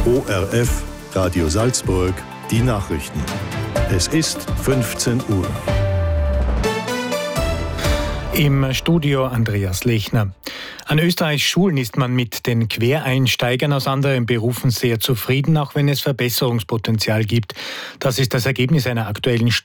ORF, Radio Salzburg, die Nachrichten. Es ist 15 Uhr. Im Studio Andreas Lechner. An Österreichs Schulen ist man mit den Quereinsteigern aus anderen Berufen sehr zufrieden, auch wenn es Verbesserungspotenzial gibt. Das ist das Ergebnis einer aktuellen Studie